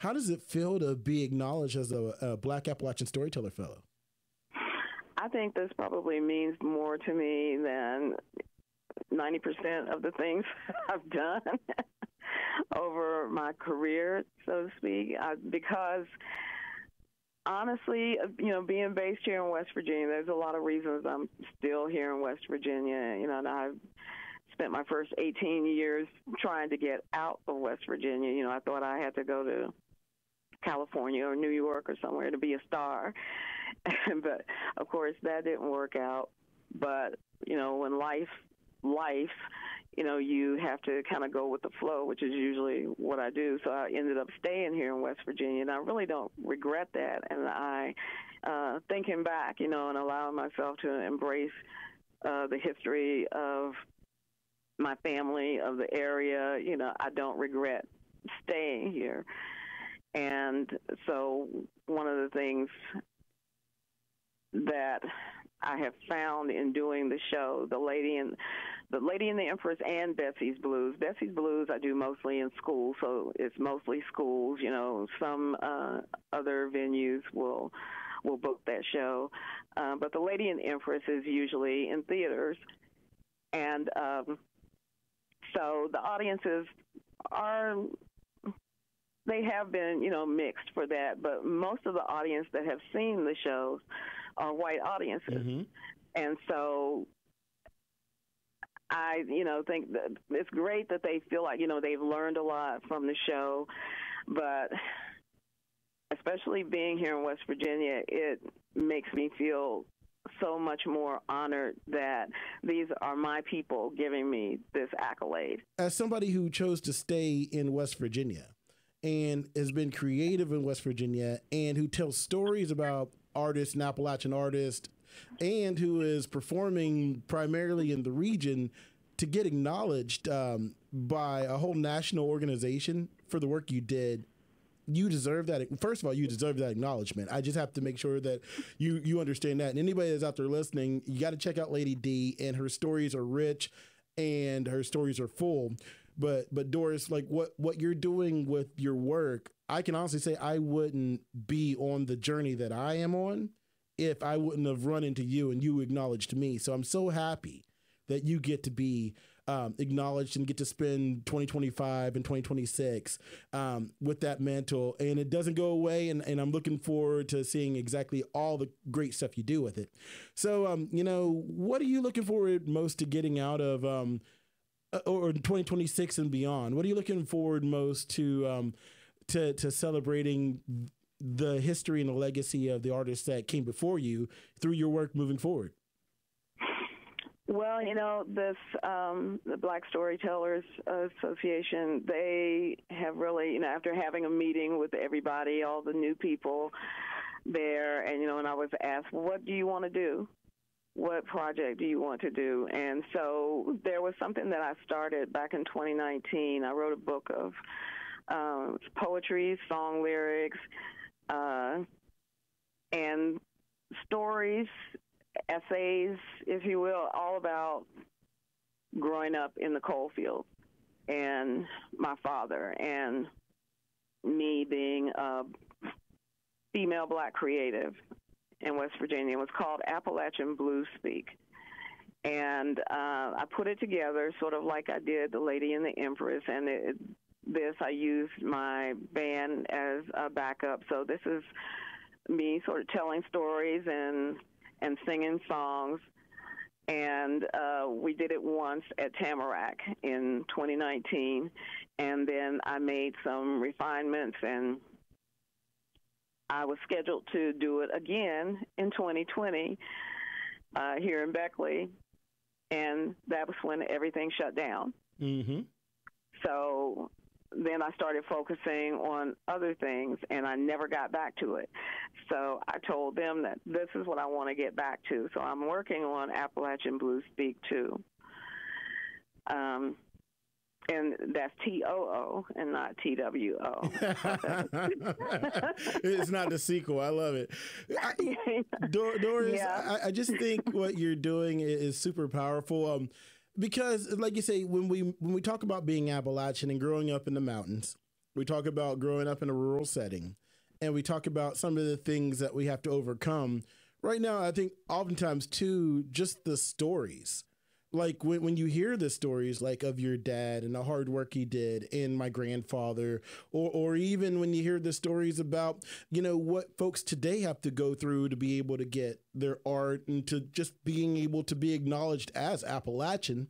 How does it feel to be acknowledged as a Black Appalachian Storyteller Fellow? I think this probably means more to me than 90% of the things I've done over my career, so to speak, because honestly, being based here in West Virginia, there's a lot of reasons I'm still here in West Virginia. And I've spent my first 18 years trying to get out of West Virginia. I thought I had to go to California or New York or somewhere to be a star. But, of course, that didn't work out. But, when life, you have to kind of go with the flow, which is usually what I do. So I ended up staying here in West Virginia, and I really don't regret that. And I, thinking back, and allowing myself to embrace the history of my family, of the area, I don't regret staying here. And so one of the things that I have found in doing the show, The Lady and the Empress and Bessie's Blues. Bessie's Blues I do mostly in schools, so it's mostly schools. Some other venues will book that show, but The Lady and the Empress is usually in theaters, and so the audiences they have been, mixed for that, but most of the audience that have seen the shows are white audiences. Mm-hmm. And so I, think that it's great that they feel like, they've learned a lot from the show, but especially being here in West Virginia, it makes me feel so much more honored that these are my people giving me this accolade. As somebody who chose to stay in West Virginia and has been creative in West Virginia and who tells stories about artists and Appalachian artists and who is performing primarily in the region, to get acknowledged by a whole national organization for the work you did, you deserve that. First of all, you deserve that acknowledgement. I just have to make sure that you understand that. And anybody that's out there listening, you got to check out Lady D, and her stories are rich and her stories are full. But Doris, like what you're doing with your work, I can honestly say I wouldn't be on the journey that I am on if I wouldn't have run into you and you acknowledged me. So I'm so happy that you get to be acknowledged and get to spend 2025 and 2026 with that mantle. And it doesn't go away. And I'm looking forward to seeing exactly all the great stuff you do with it. So, what are you looking forward most to getting out of or 2026 and beyond? What are you looking forward most to celebrating the history and the legacy of the artists that came before you through your work moving forward? Well, this the Black Storytellers Association, they have really, after having a meeting with everybody, all the new people there, and, and I was asked, well, what do you want to do? What project do you want to do? And so there was something that I started back in 2019. I wrote a book of poetry, song lyrics, and stories, essays, if you will, all about growing up in the coal field and my father and me being a female Black creative in West Virginia. It was called Appalachian Blues Speak. And I put it together sort of like I did The Lady and the Empress, and I used my band as a backup. So this is me sort of telling stories and singing songs. And we did it once at Tamarack in 2019. And then I made some refinements, and I was scheduled to do it again in 2020 here in Beckley. And that was when everything shut down. Mm-hmm. So then I started focusing on other things, and I never got back to it. So I told them that this is what I want to get back to. So I'm working on Appalachian Blues Speak 2. And that's TOO and not TWO. It's not the sequel. I love it. Doris, yeah. I just think what you're doing is super powerful. Because, like you say, when we talk about being Appalachian and growing up in the mountains, We talk about growing up in a rural setting, and we talk about some of the things that we have to overcome. Right now, I think oftentimes too, just the stories. Like when you hear the stories like of your dad and the hard work he did and my grandfather, or even when you hear the stories about, you know, what folks today have to go through to be able to get their art and to just being able to be acknowledged as Appalachian,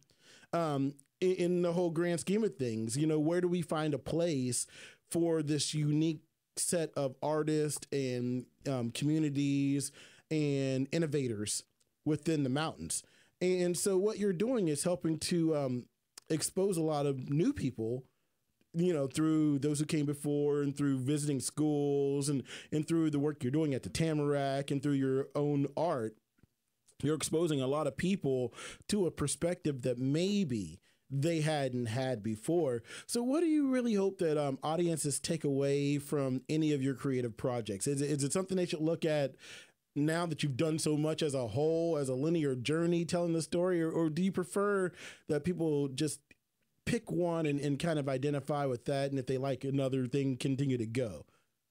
in the whole grand scheme of things, you know, where do we find a place for this unique set of artists and communities and innovators within the mountains? And so what you're doing is helping to expose a lot of new people, you know, through those who came before and through visiting schools and through the work you're doing at the Tamarack and through your own art. You're exposing a lot of people to a perspective that maybe they hadn't had before. So what do you really hope that audiences take away from any of your creative projects? Is it something they should look at now that you've done so much as a whole, as a linear journey telling the story, or do you prefer that people just pick one and kind of identify with that, and if they like another thing, continue to go?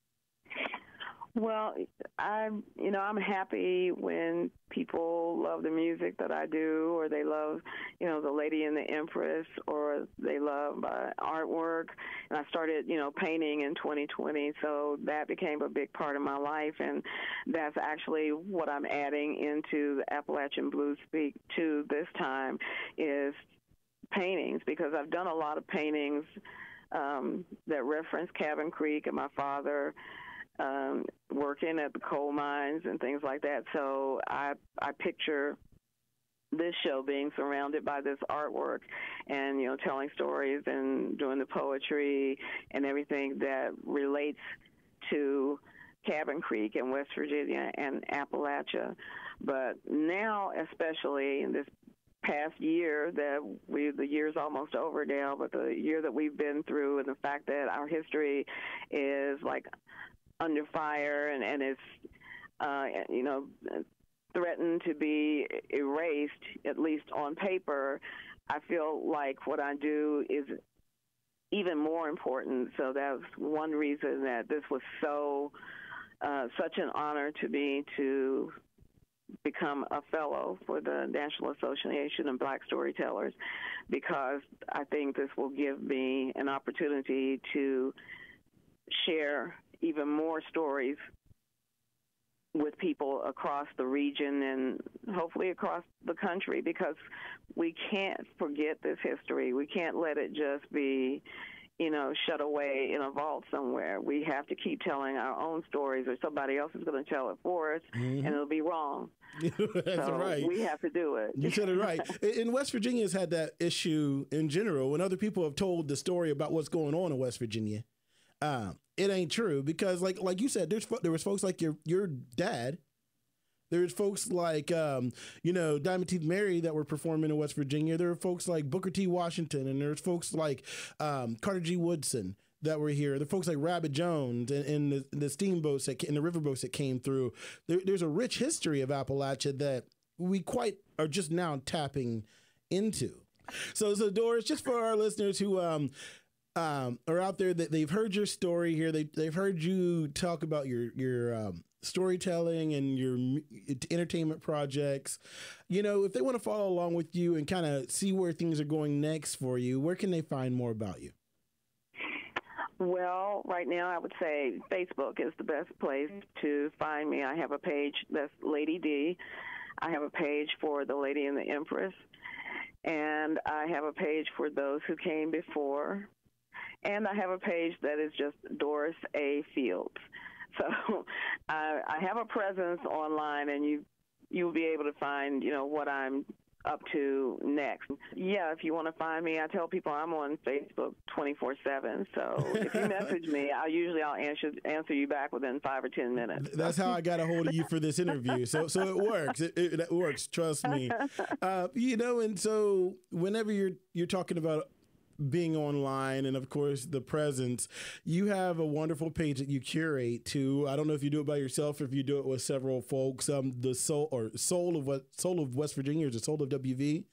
Well, I'm happy when people love the music that I do, or they love, you know, The Lady and the Empress, or they love my artwork. And I started, you know, painting in 2020, so that became a big part of my life, and that's actually what I'm adding into the Appalachian Blues Speak to this time is paintings, because I've done a lot of paintings that reference Cabin Creek and my father working at the coal mines and things like that. So I picture this show being surrounded by this artwork and, you know, telling stories and doing the poetry and everything that relates to Cabin Creek and West Virginia and Appalachia. But now, especially in this past year the year's almost over now, but the year that we've been through and the fact that our history is like under fire and it's, you know, threatened to be erased, at least on paper, I feel like what I do is even more important. So that's one reason that this was such an honor to me to become a fellow for the National Association of Black Storytellers, because I think this will give me an opportunity to share even more stories with people across the region and hopefully across the country, because we can't forget this history. We can't let it just be, you know, shut away in a vault somewhere. We have to keep telling our own stories, or somebody else is going to tell it for us, and it'll be wrong. That's so right. We have to do it. You said it right. In West Virginia has had that issue in general. When other people have told the story about what's going on in West Virginia, it ain't true, because like you said, there was folks like your dad. There's folks like, you know, Diamond Teeth Mary that were performing in West Virginia. There are folks like Booker T. Washington, and there's folks like Carter G. Woodson that were here. There are folks like Rabbit Jones and the steamboats and the riverboats that came through. There's a rich history of Appalachia that we quite are just now tapping into. So Doris, just for our listeners who are out there, that they've heard your story here, they've heard you talk about your storytelling and your entertainment projects. You know, if they want to follow along with you and kind of see where things are going next for you, where can they find more about you? Well, right now I would say Facebook is the best place to find me. I have a page that's Lady D. I have a page for The Lady and the Empress. And I have a page for Those Who Came Before. And I have a page that is just Doris A. Fields. So I have a presence online, and you'll be able to find, you know, what I'm up to next. Yeah, if you want to find me, I tell people I'm on Facebook 24/7. So if you message me, I'll answer you back within 5 or 10 minutes. That's how I got a hold of you for this interview. So it works. It works. Trust me. You know, and so whenever you're talking about being online and of course the presence, you have a wonderful page that you curate too. I don't know if you do it by yourself or if you do it with several folks. The soul of West Virginia, or the Soul of WV.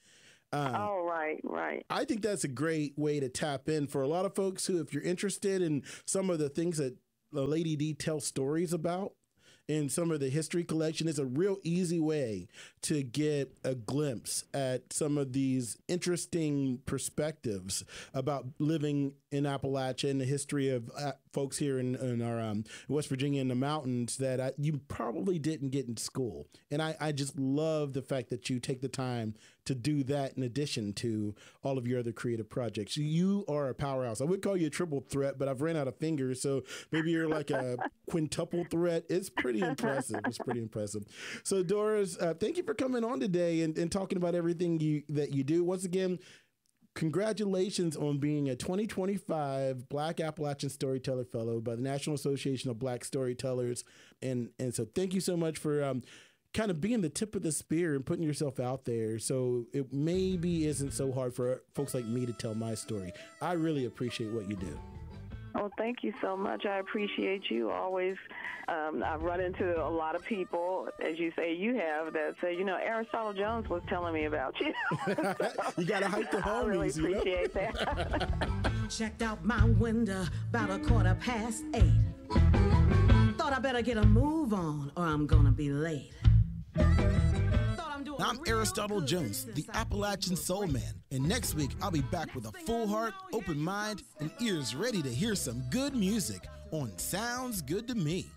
Right. I think that's a great way to tap in for a lot of folks who, if you're interested in some of the things that Lady D tells stories about in some of the history collection, is a real easy way to get a glimpse at some of these interesting perspectives about living in Appalachia and the history of folks here in our West Virginia in the mountains that you probably didn't get in school. And I just love the fact that you take the time to do that in addition to all of your other creative projects. You are a powerhouse. I would call you a triple threat, but I've ran out of fingers, so maybe you're like a quintuple threat. It's pretty impressive. It's pretty impressive. So Doris, thank you for coming on today and talking about everything that you do. Once again, congratulations on being a 2025 Black Appalachian Storyteller Fellow by the National Association of Black Storytellers. And so thank you so much for kind of being the tip of the spear and putting yourself out there so it maybe isn't so hard for folks like me to tell my story. I really appreciate what you do. Oh, thank you so much. I appreciate you always. I've run into a lot of people, as you say you have, that say, Aristotle Jones was telling me about you. You got to hype the homies. I really appreciate that. Checked out my window about 8:15. Thought I better get a move on or I'm going to be late. I'm Aristotle Jones, the Appalachian Soul Man, and next week I'll be back with a full heart, open mind, and ears ready to hear some good music on Sounds Good to Me.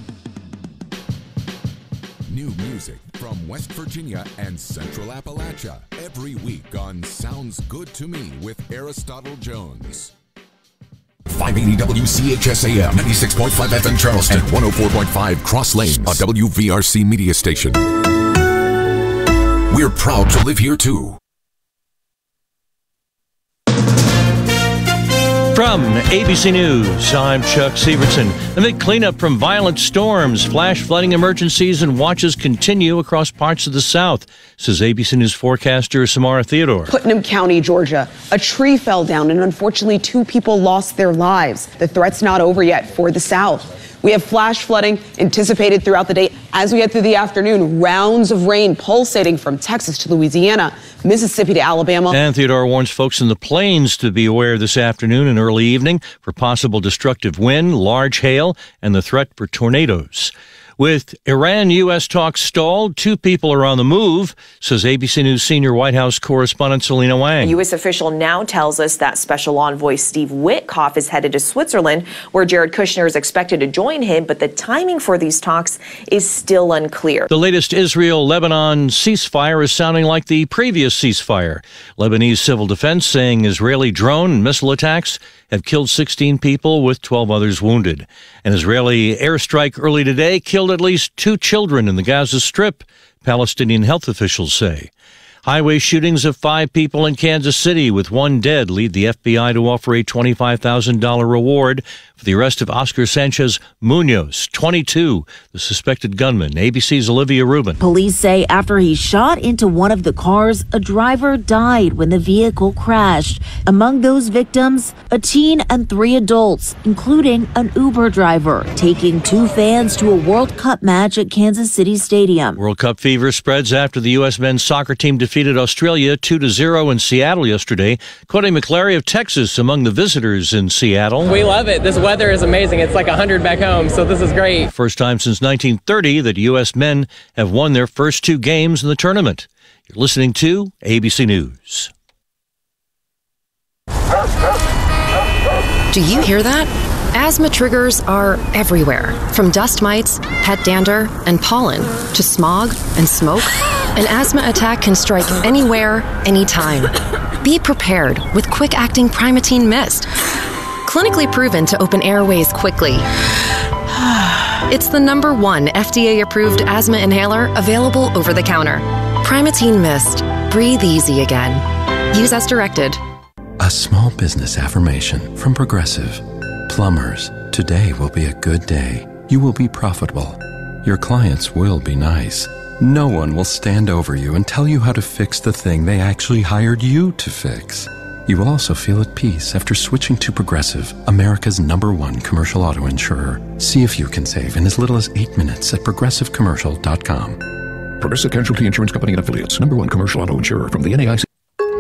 New music from West Virginia and Central Appalachia every week on Sounds Good to Me with Aristotle Jones. 580 WCHSAM, 96.5 FM Charleston, and 104.5 Cross Lanes, a WVRC media station. We're proud to live here too. From ABC News, I'm Chuck Severson. Amid cleanup from violent storms, flash flooding emergencies and watches continue across parts of the South, says ABC News forecaster Samara Theodore. Putnam County, Georgia. A tree fell down and unfortunately 2 people lost their lives. The threat's not over yet for the South. We have flash flooding anticipated throughout the day. As we get through the afternoon, rounds of rain pulsating from Texas to Louisiana, Mississippi to Alabama. And Theodore warns folks in the plains to be aware this afternoon and early evening for possible destructive wind, large hail, and the threat for tornadoes. With Iran-U.S. talks stalled, 2 people are on the move, says ABC News senior White House correspondent Selena Wang. A U.S. official now tells us that Special Envoy Steve Witkoff is headed to Switzerland, where Jared Kushner is expected to join him, but the timing for these talks is still unclear. The latest Israel-Lebanon ceasefire is sounding like the previous ceasefire. Lebanese civil defense saying Israeli drone and missile attacks have killed 16 people with 12 others wounded. An Israeli airstrike early today killed at least 2 children in the Gaza Strip, Palestinian health officials say. Highway shootings of 5 people in Kansas City with 1 dead lead the FBI to offer a $25,000 reward for the arrest of Oscar Sanchez Munoz, 22, the suspected gunman. ABC's Olivia Rubin. Police say after he shot into one of the cars, a driver died when the vehicle crashed. Among those victims, a teen and 3 adults, including an Uber driver, taking 2 fans to a World Cup match at Kansas City Stadium. World Cup fever spreads after the U.S. men's soccer team defeated Australia 2-0 in Seattle yesterday. Cody McClary of Texas among the visitors in Seattle. We love it. This weather is amazing. It's like 100 back home, so this is great. First time since 1930 that U.S. men have won their first 2 games in the tournament. You're listening to ABC News. Do you hear that? Asthma triggers are everywhere, from dust mites, pet dander, and pollen, to smog and smoke. An asthma attack can strike anywhere, anytime. Be prepared with quick-acting Primatene Mist. Clinically proven to open airways quickly. It's the #1 FDA-approved asthma inhaler available over the counter. Primatene Mist. Breathe easy again. Use as directed. A small business affirmation from Progressive. Plumbers, today will be a good day. You will be profitable. Your clients will be nice. No one will stand over you and tell you how to fix the thing they actually hired you to fix. You will also feel at peace after switching to Progressive, America's #1 commercial auto insurer. See if you can save in as little as 8 minutes at progressivecommercial.com. Progressive Casualty Insurance Company and Affiliates, #1 commercial auto insurer from the NAIC.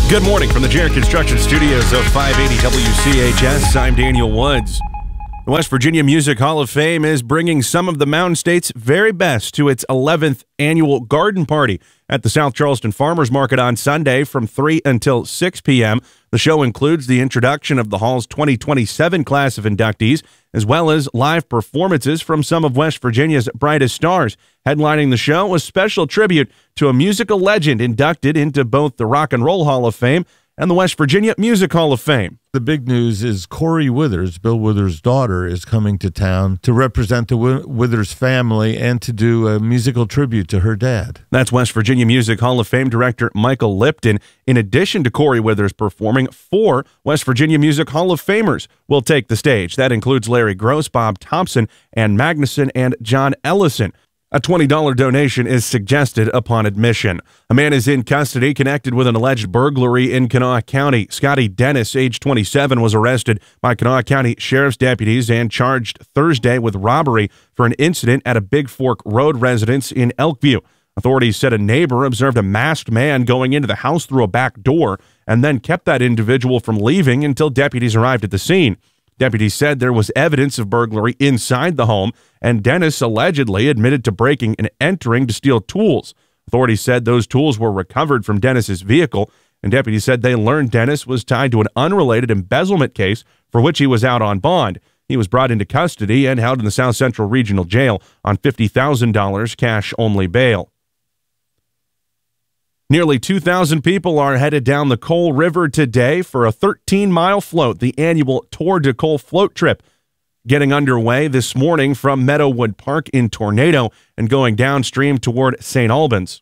Good morning from the Jarrett Construction Studios of 580 WCHS. I'm Daniel Woods. The West Virginia Music Hall of Fame is bringing some of the Mountain State's very best to its 11th annual garden party at the South Charleston Farmers Market on Sunday from 3 until 6 p.m. The show includes the introduction of the Hall's 2027 class of inductees, as well as live performances from some of West Virginia's brightest stars. Headlining the show, a special tribute to a musical legend inducted into both the Rock and Roll Hall of Fame and the West Virginia Music Hall of Fame. The big news is Corey Withers, Bill Withers' daughter, is coming to town to represent the Withers family and to do a musical tribute to her dad. That's West Virginia Music Hall of Fame director Michael Lipton. In addition to Corey Withers performing, 4 West Virginia Music Hall of Famers will take the stage. That includes Larry Gross, Bob Thompson, Ann Magnuson, and John Ellison. A $20 donation is suggested upon admission. A man is in custody connected with an alleged burglary in Kanawha County. Scotty Dennis, age 27, was arrested by Kanawha County Sheriff's deputies and charged Thursday with robbery for an incident at a Big Fork Road residence in Elkview. Authorities said a neighbor observed a masked man going into the house through a back door and then kept that individual from leaving until deputies arrived at the scene. Deputies said there was evidence of burglary inside the home, and Dennis allegedly admitted to breaking and entering to steal tools. Authorities said those tools were recovered from Dennis's vehicle, and deputies said they learned Dennis was tied to an unrelated embezzlement case for which he was out on bond. He was brought into custody and held in the South Central Regional Jail on $50,000 cash-only bail. Nearly 2,000 people are headed down the Coal River today for a 13-mile float, the annual Tour de Coal float trip, getting underway this morning from Meadowood Park in Tornado and going downstream toward St. Albans.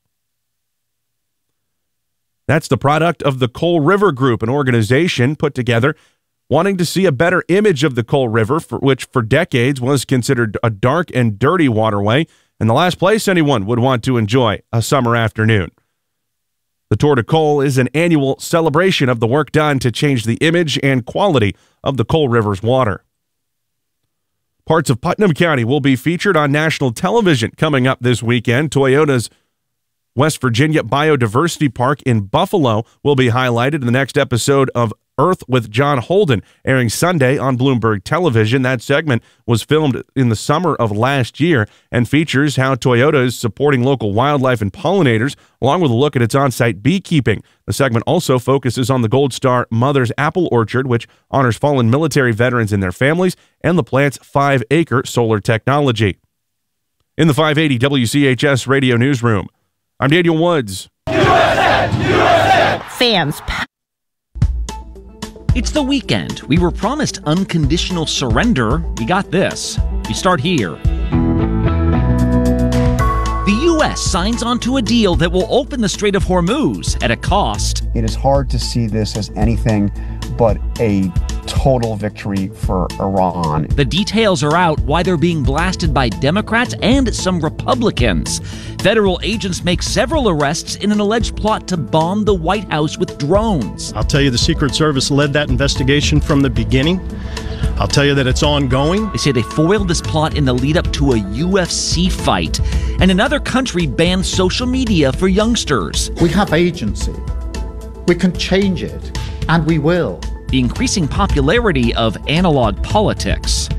That's the product of the Coal River Group, an organization put together wanting to see a better image of the Coal River, which for decades was considered a dark and dirty waterway and the last place anyone would want to enjoy a summer afternoon. The Tour de Coal is an annual celebration of the work done to change the image and quality of the Coal River's water. Parts of Putnam County will be featured on national television coming up this weekend. Toyota's West Virginia Biodiversity Park in Buffalo will be highlighted in the next episode of Earth with John Holden, airing Sunday on Bloomberg Television. That segment was filmed in the summer of last year and features how Toyota is supporting local wildlife and pollinators, along with a look at its on-site beekeeping. The segment also focuses on the Gold Star Mother's Apple Orchard, which honors fallen military veterans and their families, and the plant's 5-acre solar technology. In the 580 WCHS Radio Newsroom, I'm Daniel Woods. USA! USA! Fans. It's the weekend. We were promised unconditional surrender. We got this. We start here. The U.S. signs onto a deal that will open the Strait of Hormuz at a cost. It is hard to see this as anything but a total victory for Iran. The details are out why they're being blasted by Democrats and some Republicans. Federal agents make several arrests in an alleged plot to bomb the White House with drones. I'll tell you the Secret Service led that investigation from the beginning. I'll tell you that it's ongoing. They say they foiled this plot in the lead up to a UFC fight. And another country banned social media for youngsters. We have agency. We can change it, and we will. The increasing popularity of analog politics.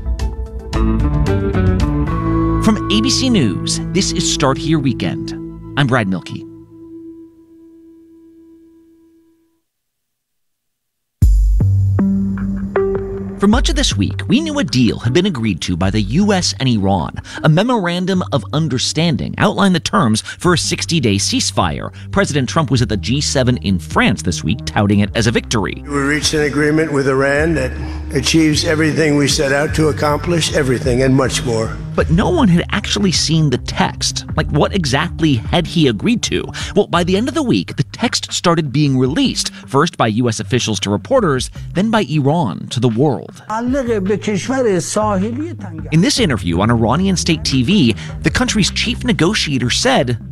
From ABC News, this is Start Here Weekend. I'm Brad Milkey. For much of this week, we knew a deal had been agreed to by the U.S. and Iran. A memorandum of understanding outlined the terms for a 60-day ceasefire. President Trump was at the G7 in France this week, touting it as a victory. We reached an agreement with Iran that achieves everything we set out to accomplish, everything and much more. But no one had actually seen the text. Like, what exactly had he agreed to? Well, by the end of the week, the text started being released, first by U.S. officials to reporters, then by Iran to the world. In this interview on Iranian state TV, the country's chief negotiator said,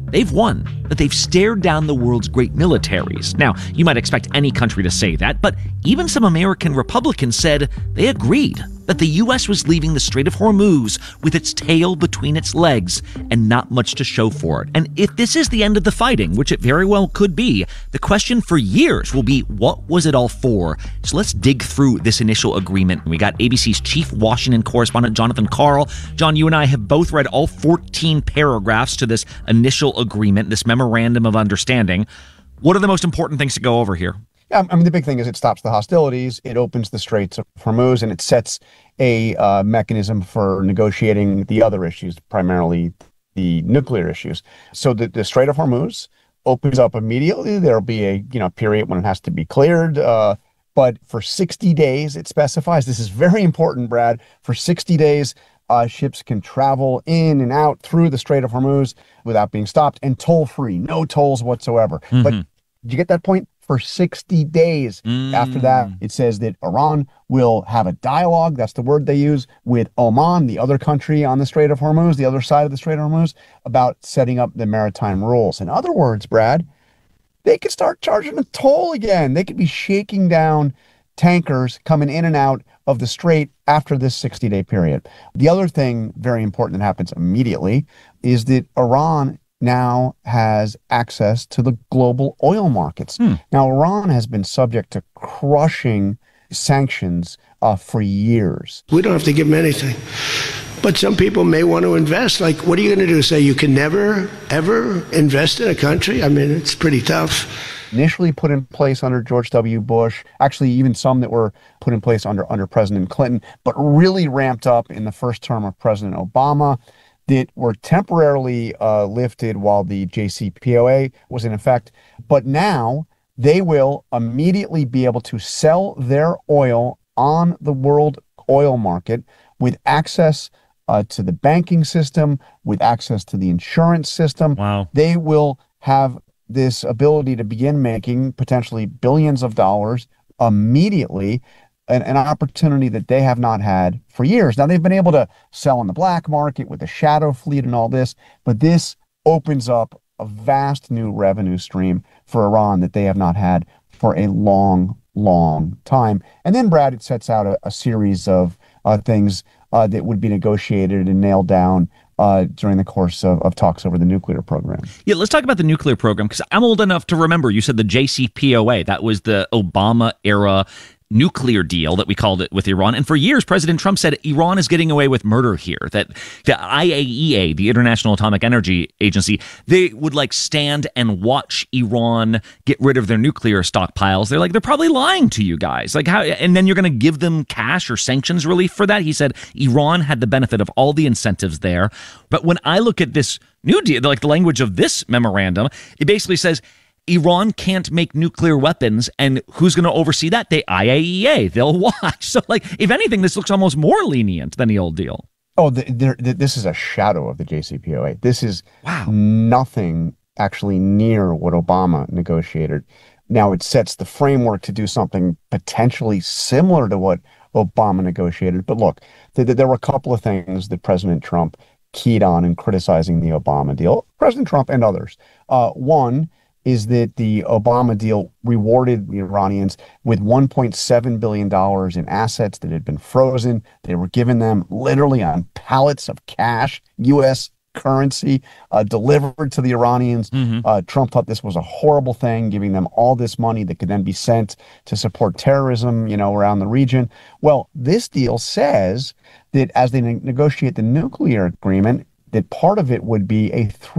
they've won, that they've stared down the world's great militaries. Now, you might expect any country to say that, but even some American Republicans said they agreed that the U.S. was leaving the Strait of Hormuz with its tail between its legs and not much to show for it. And if this is the end of the fighting, which it very well could be, the question for years will be, what was it all for? So let's dig through this initial agreement. We got ABC's chief Washington correspondent, Jonathan Karl. John, you and I have both read all 14 paragraphs to this initial agreement, this memorandum of understanding. What are the most important things to go over here? Yeah, I mean, the big thing is it stops the hostilities, it opens the Straits of Hormuz, and it sets a mechanism for negotiating the other issues, primarily the nuclear issues. So the Strait of Hormuz opens up immediately. There'll be a period when it has to be cleared, but for 60 days, it specifies, this is very important, Brad, for 60 days, ships can travel in and out through the Strait of Hormuz without being stopped and toll-free, no tolls whatsoever. Mm-hmm. But did you get that point? For 60 days. After that, it says that Iran will have a dialogue, that's the word they use, with Oman, the other country on the Strait of Hormuz, the other side of the Strait of Hormuz, about setting up the maritime rules. In other words, Brad, they could start charging a toll again. They could be shaking down tankers coming in and out of the strait after this 60-day period. The other thing very important that happens immediately is that Iran now has access to the global oil markets. Now, Iran has been subject to crushing sanctions for years. We don't have to give them anything. But some people may want to invest. Like, what are you going to do? Say you can never, ever invest in a country? I mean, it's pretty tough. Initially put in place under George W. Bush, actually even some that were put in place under President Clinton, but really ramped up in the first term of President Obama, that were temporarily lifted while the JCPOA was in effect. But now they will immediately be able to sell their oil on the world oil market with access to the banking system, with access to the insurance system. Wow. They will have this ability to begin making potentially billions of dollars immediately, an opportunity that they have not had for years. Now, they've been able to sell on the black market with the shadow fleet and all this, but this opens up a vast new revenue stream for Iran that they have not had for a long, long time. And then, Brad, it sets out a series of things that would be negotiated and nailed down during the course of talks over the nuclear program. Yeah, let's talk about the nuclear program, because I'm old enough to remember you said the JCPOA. That was the Obama-era nuclear deal that we called it with Iran. And for years, President Trump said Iran is getting away with murder here, that the IAEA, the International Atomic Energy Agency, they would like stand and watch Iran get rid of their nuclear stockpiles. They're like, they're probably lying to you guys. Like, how? And then you're going to give them cash or sanctions relief for that? He said Iran had the benefit of all the incentives there. But when I look at this new deal, like the language of this memorandum, it basically says Iran can't make nuclear weapons, and who's going to oversee that? The IAEA. They'll watch. So, like, if anything, this looks almost more lenient than the old deal. Oh, this is a shadow of the JCPOA. This is nothing actually near what Obama negotiated. Now, it sets the framework to do something potentially similar to what Obama negotiated. But look, there were a couple of things that President Trump keyed on in criticizing the Obama deal, President Trump and others. One is that the Obama deal rewarded the Iranians with $1.7 billion in assets that had been frozen. They were given them literally on pallets of cash, U.S. currency, delivered to the Iranians. Trump thought this was a horrible thing, giving them all this money that could then be sent to support terrorism, around the region. Well, this deal says that as they negotiate the nuclear agreement, that part of it would be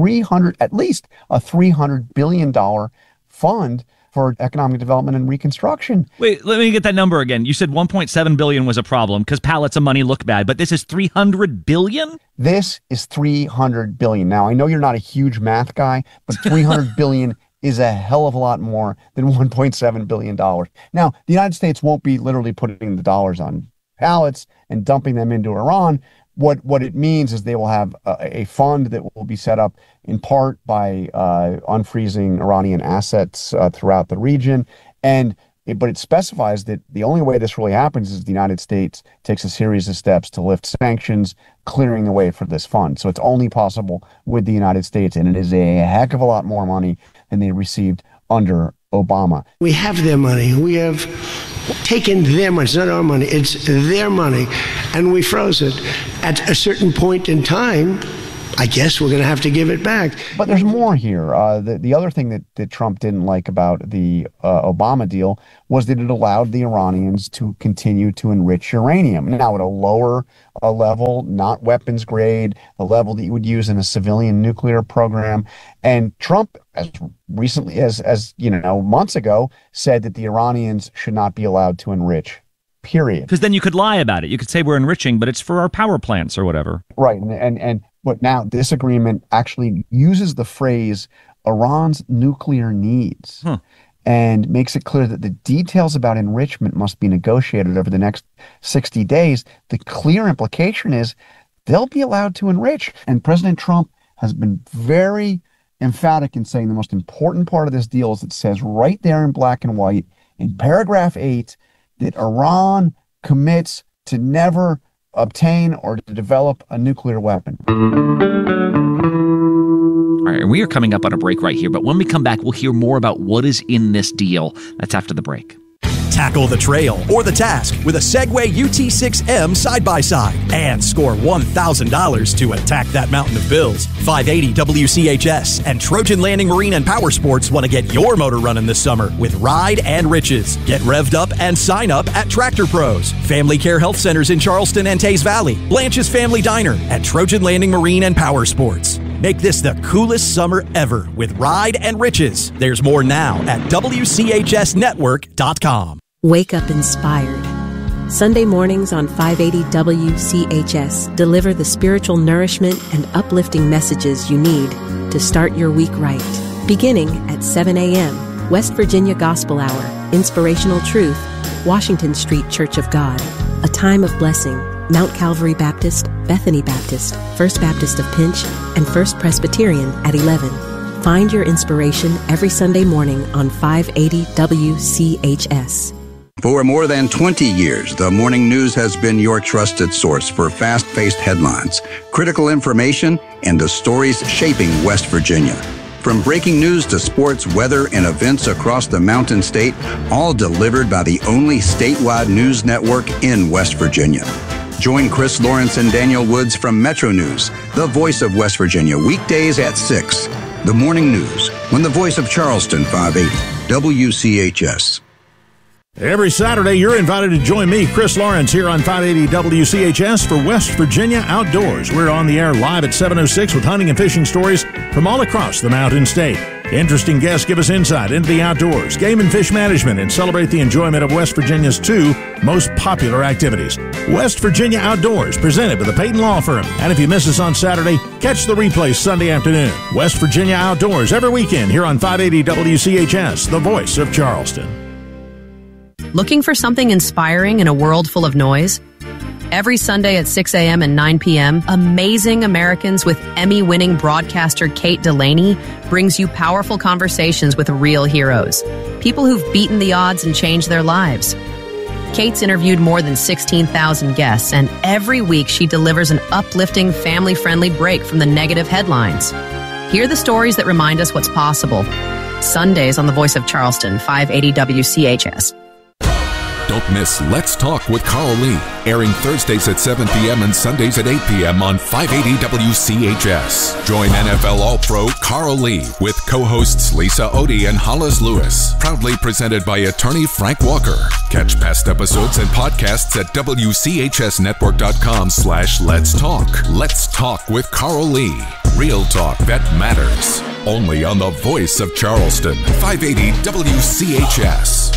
at least a $300 billion fund for economic development and reconstruction. Wait, let me get that number again. You said 1.7 billion was a problem because pallets of money look bad, but this is 300 billion? This is 300 billion. Now, I know you're not a huge math guy, but 300 billion is a hell of a lot more than $1.7 billion. Now, the United States won't be literally putting the dollars on pallets and dumping them into Iran. What it means is they will have a fund that will be set up in part by unfreezing Iranian assets throughout the region. And but it specifies that the only way this really happens is the United States takes a series of steps to lift sanctions, clearing the way for this fund. So it's only possible with the United States, and it is a heck of a lot more money than they received under Obama. We have their money. We have taken their money. It's not our money. It's their money. And we froze it. At a certain point in time, I guess we're going to have to give it back. But there's more here. The other thing that Trump didn't like about the Obama deal was that it allowed the Iranians to continue to enrich uranium. Now at a lower level, not weapons grade, the level that you would use in a civilian nuclear program. And Trump, as recently as months ago, said that the Iranians should not be allowed to enrich. Period. Because then you could lie about it. You could say we're enriching, but it's for our power plants or whatever. Right. But now this agreement actually uses the phrase Iran's nuclear needs and makes it clear that the details about enrichment must be negotiated over the next 60 days. The clear implication is they'll be allowed to enrich. And President Trump has been very emphatic in saying the most important part of this deal is it says right there in black and white in paragraph 8 that Iran commits to never obtain or to develop a nuclear weapon. All right, we are coming up on a break right here, but when we come back, we'll hear more about what is in this deal. That's after the break. Tackle the trail or the task with a Segway UT6M side-by-side and score $1,000 to attack that mountain of bills. 580 WCHS and Trojan Landing Marine and Power Sports want to get your motor running this summer with Ride and Riches. Get revved up and sign up at Tractor Pros, Family Care Health Centers in Charleston and Tays Valley, Blanche's Family Diner, and Trojan Landing Marine and Power Sports. Make this the coolest summer ever with Ride and Riches. There's more now at WCHSnetwork.com. Wake up inspired. Sunday mornings on 580 WCHS deliver the spiritual nourishment and uplifting messages you need to start your week right. Beginning at 7 a.m., West Virginia Gospel Hour, Inspirational Truth, Washington Street Church of God, A Time of Blessing, Mount Calvary Baptist, Bethany Baptist, First Baptist of Pinch, and First Presbyterian at 11. Find your inspiration every Sunday morning on 580 WCHS. For more than 20 years, the Morning News has been your trusted source for fast-paced headlines, critical information, and the stories shaping West Virginia. From breaking news to sports, weather, and events across the Mountain State, all delivered by the only statewide news network in West Virginia. Join Chris Lawrence and Daniel Woods from Metro News, the voice of West Virginia, weekdays at 6. The Morning News, when the voice of Charleston, 580 WCHS. Every Saturday, you're invited to join me, Chris Lawrence, here on 580 WCHS for West Virginia Outdoors. We're on the air live at 7:06 with hunting and fishing stories from all across the Mountain State. Interesting guests give us insight into the outdoors, game and fish management, and celebrate the enjoyment of West Virginia's two most popular activities. West Virginia Outdoors, presented by the Peyton Law Firm. And if you miss us on Saturday, catch the replay Sunday afternoon. West Virginia Outdoors every weekend here on 580 WCHS, the voice of Charleston. Looking for something inspiring in a world full of noise? Every Sunday at 6 a.m. and 9 p.m., Amazing Americans with Emmy-winning broadcaster Kate Delaney brings you powerful conversations with real heroes, people who've beaten the odds and changed their lives. Kate's interviewed more than 16,000 guests, and every week she delivers an uplifting, family-friendly break from the negative headlines. Hear the stories that remind us what's possible. Sundays on the Voice of Charleston, 580 WCHS. Don't miss Let's Talk with Carl Lee, airing Thursdays at 7 p.m. and Sundays at 8 p.m. on 580 WCHS. Join NFL All-Pro Carl Lee with co-hosts Lisa Odie and Hollis Lewis. Proudly presented by attorney Frank Walker. Catch past episodes and podcasts at WCHSnetwork.com/Let's Talk. Let's Talk with Carl Lee. Real talk that matters. Only on the Voice of Charleston, 580 WCHS.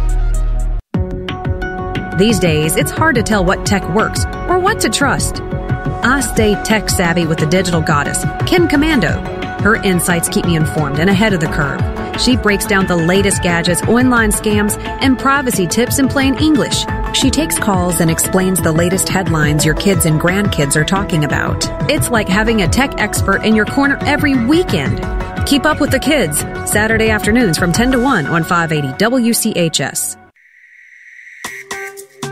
These days, it's hard to tell what tech works or what to trust. I stay tech savvy with the digital goddess, Ken Commando. Her insights keep me informed and ahead of the curve. She breaks down the latest gadgets, online scams, and privacy tips in plain English. She takes calls and explains the latest headlines your kids and grandkids are talking about. It's like having a tech expert in your corner every weekend. Keep up with the kids, Saturday afternoons from 10 to 1 on 580 WCHS.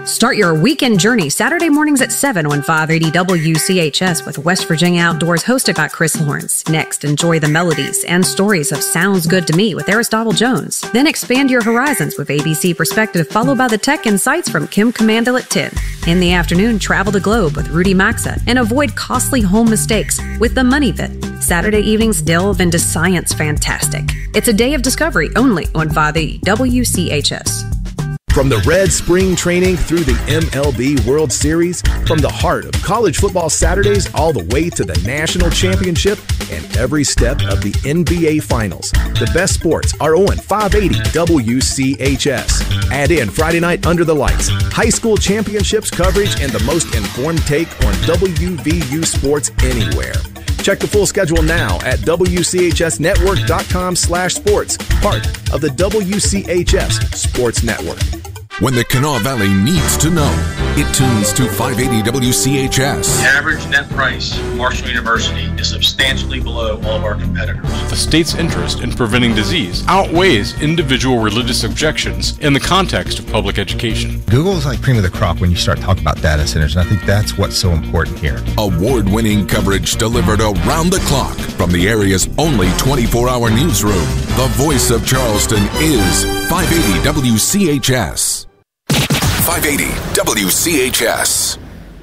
Start your weekend journey Saturday mornings at 7 on 580 WCHS with West Virginia Outdoors, hosted by Chris Lawrence. Next, enjoy the melodies and stories of Sounds Good to Me with Aristotle Jones. Then expand your horizons with ABC Perspective, followed by the Tech Insights from Kim Commandle at 10. In the afternoon, travel the globe with Rudy Maxa and avoid costly home mistakes with The Money Pit. Saturday evenings delve into science fantastic. It's a day of discovery only on 580 WCHS. From the Red Spring Training through the MLB World Series, from the heart of college football Saturdays all the way to the national championship and every step of the NBA Finals, the best sports are on 580 WCHS. Add in Friday night under the lights, high school championships coverage, and the most informed take on WVU sports anywhere. Check the full schedule now at WCHSnetwork.com/sports, part of the WCHS Sports Network. When the Kanawha Valley needs to know, it tunes to 580 WCHS. The average net price of Marshall University is substantially below all of our competitors. The state's interest in preventing disease outweighs individual religious objections in the context of public education. Google is like cream of the crop when you start talking about data centers, and I think that's what's so important here. Award-winning coverage delivered around the clock from the area's only 24-hour newsroom. The voice of Charleston is 580 WCHS. 580 WCHS.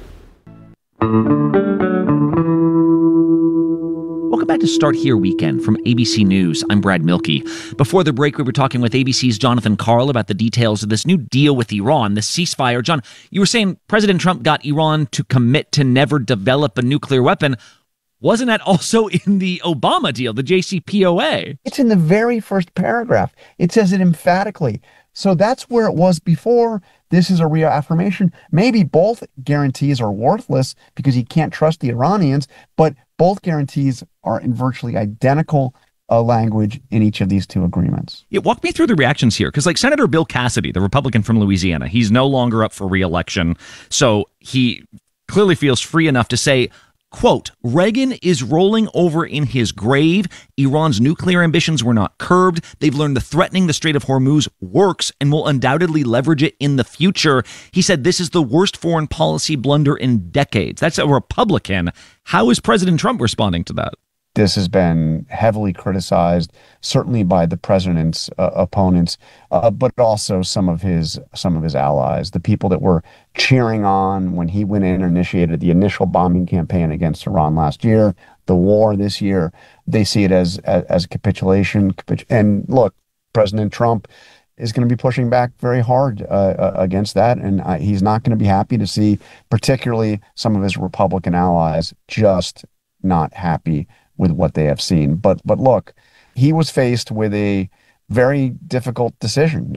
Welcome back to Start Here Weekend from ABC News. I'm Brad Milkey. Before the break, we were talking with ABC's Jonathan Karl about the details of this new deal with Iran, the ceasefire. John, you were saying President Trump got Iran to commit to never develop a nuclear weapon. Wasn't that also in the Obama deal, the JCPOA? It's in the very first paragraph. It says it emphatically. So that's where it was before. This is a reaffirmation. Maybe both guarantees are worthless because you can't trust the Iranians, but both guarantees are in virtually identical language in each of these two agreements. Yeah, walk me through the reactions here, because like Senator Bill Cassidy, the Republican from Louisiana, he's no longer up for re-election, so he clearly feels free enough to say, quote, Reagan is rolling over in his grave. Iran's nuclear ambitions were not curbed. They've learned that threatening the Strait of Hormuz works and will undoubtedly leverage it in the future. He said this is the worst foreign policy blunder in decades. That's a Republican. How is President Trump responding to that? This has been heavily criticized, certainly by the president's opponents, but also some of his allies, the people that were cheering on when he went in and initiated the initial bombing campaign against Iran last year, the war this year. They see it as a capitulation. And look, President Trump is going to be pushing back very hard against that, and he's not going to be happy to see, particularly some of his Republican allies, just not happy with what they have seen. But look, he was faced with a very difficult decision.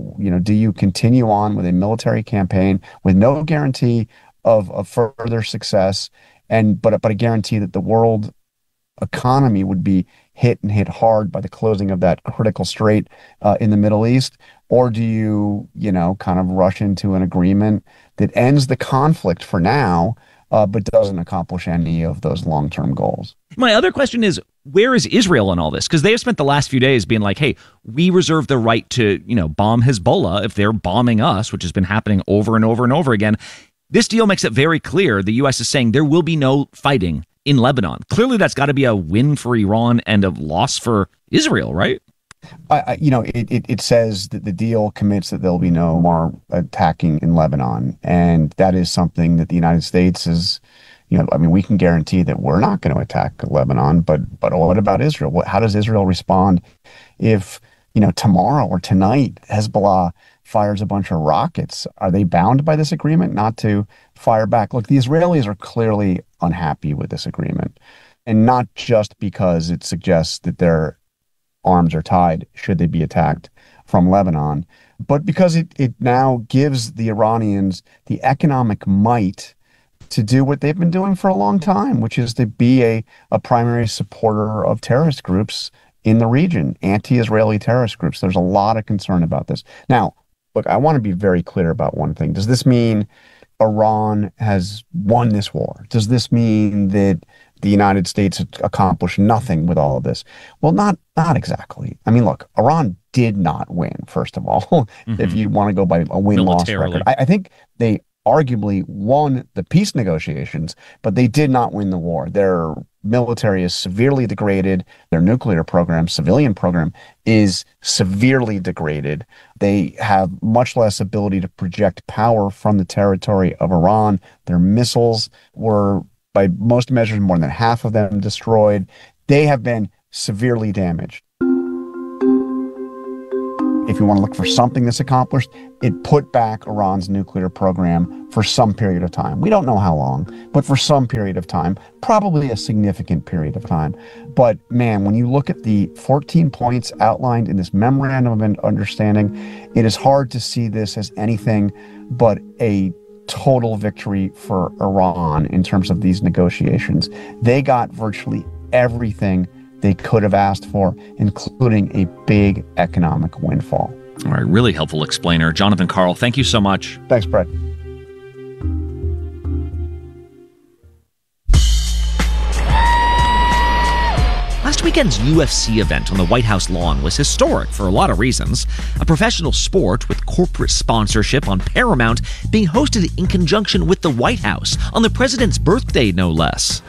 Do you continue on with a military campaign with no guarantee of further success, but a guarantee that the world economy would be hit hard by the closing of that critical strait in the Middle East? Or do you, kind of rush into an agreement that ends the conflict for now, but doesn't accomplish any of those long-term goals? My other question is, where is Israel in all this? Because they have spent the last few days being like, hey, we reserve the right to, bomb Hezbollah if they're bombing us, which has been happening over and over and over again. This deal makes it very clear the U.S. is saying there will be no fighting in Lebanon. Clearly, that's got to be a win for Iran and a loss for Israel, right? It says that the deal commits that there'll be no more attacking in Lebanon. And that is something that the United States is, we can guarantee that we're not going to attack Lebanon, but what about Israel? How does Israel respond if, tomorrow or tonight Hezbollah fires a bunch of rockets? Are they bound by this agreement not to fire back? Look, the Israelis are clearly unhappy with this agreement, and not just because it suggests that their arms are tied should they be attacked from Lebanon, but because it now gives the Iranians the economic might to do what they've been doing for a long time, which is to be a primary supporter of terrorist groups in the region, anti-Israeli terrorist groups. There's a lot of concern about this. Now, look, I want to be very clear about one thing. Does this mean Iran has won this war? Does this mean that the United States accomplished nothing with all of this? Well, not exactly. I mean, look, Iran did not win, first of all, if you want to go by a win-loss record. I think they arguably won the peace negotiations, but they did not win the war. Their military is severely degraded. Their nuclear program, civilian program, is severely degraded. They have much less ability to project power from the territory of Iran. Their missiles were, by most measures, more than half of them destroyed. They have been severely damaged. If you want to look for something that's accomplished, it put back Iran's nuclear program for some period of time. We don't know how long, but for some period of time, probably a significant period of time. But man, when you look at the 14 points outlined in this memorandum of understanding, it is hard to see this as anything but a total victory for Iran in terms of these negotiations. They got virtually everything they could have asked for, including a big economic windfall. All right, really helpful explainer. Jonathan Karl, thank you so much. Thanks, Brett. Last weekend's UFC event on the White House lawn was historic for a lot of reasons. A professional sport with corporate sponsorship on Paramount being hosted in conjunction with the White House on the president's birthday, no less.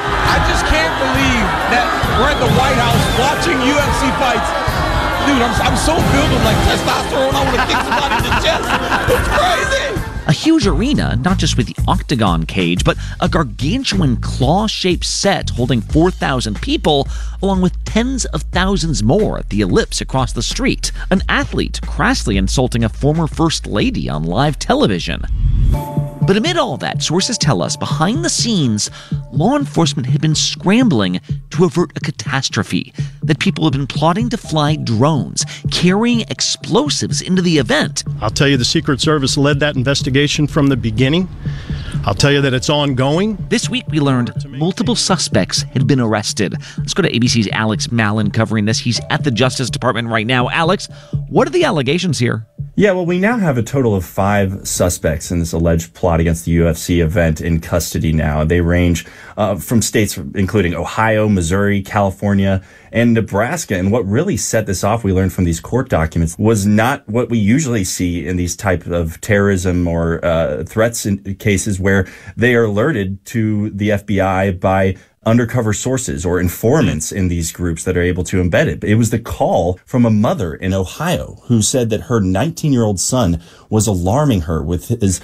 I just can't believe that we're at the White House watching UFC fights. Dude, I'm so filled with like testosterone. I want to kick somebody in the chest. It's crazy. A huge arena, not just with the octagon cage, but a gargantuan claw-shaped set holding 4,000 people, along with tens of thousands more at the Ellipse across the street. An athlete crassly insulting a former first lady on live television. But amid all that, sources tell us behind the scenes, law enforcement had been scrambling to avert a catastrophe, that people had been plotting to fly drones, carrying explosives into the event. I'll tell you the Secret Service led that investigation from the beginning. I'll tell you that it's ongoing. This week we learned multiple suspects had been arrested. Let's go to ABC's Alex Mallon covering this. He's at the Justice Department right now. Alex, what are the allegations here? Yeah, well, we now have a total of 5 suspects in this alleged plot against the UFC event in custody now. They range from states including Ohio, Missouri, California, and Nebraska. And what really set this off, we learned from these court documents, was not what we usually see in these type of terrorism or threats in cases where they are alerted to the FBI by undercover sources or informants in these groups that are able to embed it. It was the call from a mother in Ohio who said that her 19-year-old son was alarming her with his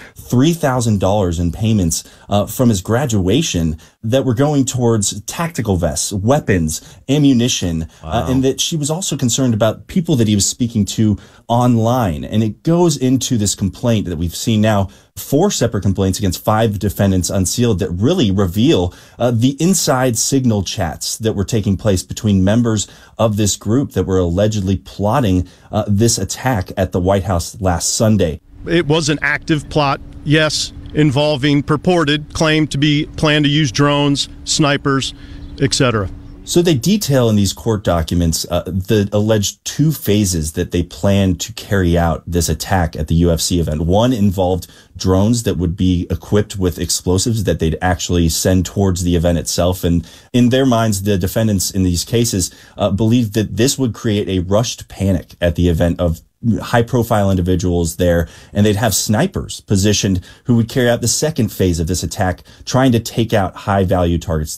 $3,000 in payments from his graduation that were going towards tactical vests, weapons, ammunition, and that she was also concerned about people that he was speaking to online. And it goes into this complaint that we've seen now, 4 separate complaints against 5 defendants unsealed that really reveal the inside signal chats that were taking place between members of this group that were allegedly plotting this attack at the White House last Sunday. It was an active plot, yes, involving purported claim to be planned to use drones, snipers, etc. So they detail in these court documents the alleged 2 phases that they planned to carry out this attack at the UFC event. One involved drones that would be equipped with explosives that they'd actually send towards the event itself. And in their minds, the defendants in these cases believed that this would create a rushed panic at the event of high-profile individuals there, and they'd have snipers positioned who would carry out the second phase of this attack, trying to take out high-value targets.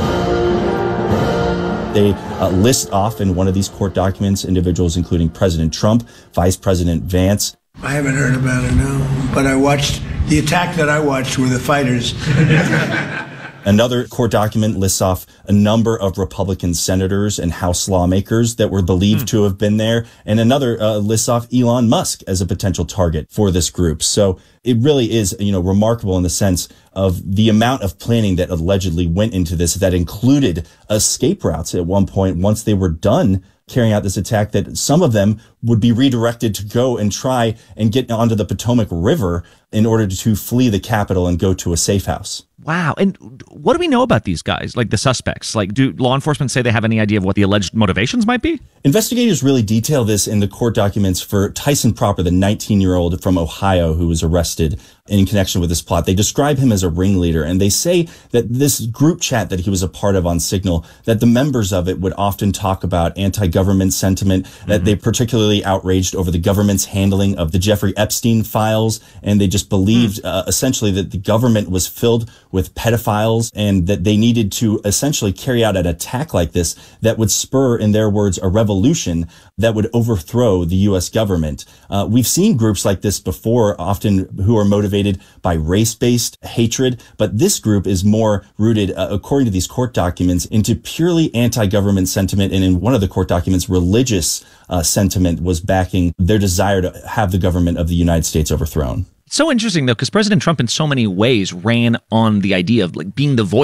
They list off in one of these court documents individuals including President Trump, Vice President Vance. I haven't heard about it, no. But I watched, the attack that I watched were the fighters. Another court document lists off a number of Republican senators and House lawmakers that were believed to have been there. And another lists off Elon Musk as a potential target for this group. So it really is, remarkable in the sense of the amount of planning that allegedly went into this that included escape routes at one point once they were done carrying out this attack, that some of them would be redirected to go and try and get onto the Potomac River in order to flee the Capitol and go to a safe house. Wow. And what do we know about these guys, like the suspects? Like, do law enforcement say they have any idea of what the alleged motivations might be? Investigators really detail this in the court documents for Tyson Proper, the 19-year-old from Ohio who was arrested in connection with this plot. They describe him as a ringleader, and they say that this group chat that he was a part of on Signal, that the members of it would often talk about anti-government sentiment, that they particularly outraged over the government's handling of the Jeffrey Epstein files, and they just believed essentially that the government was filled with pedophiles and that they needed to essentially carry out an attack like this that would spur, in their words, a revolution that would overthrow the U.S. government. We've seen groups like this before, often who are motivated by race-based hatred, but this group is more rooted, according to these court documents, into purely anti-government sentiment, and in one of the court documents, religious sentiment was backing their desire to have the government of the United States overthrown. So interesting, though, because President Trump in so many ways ran on the idea of like being the voice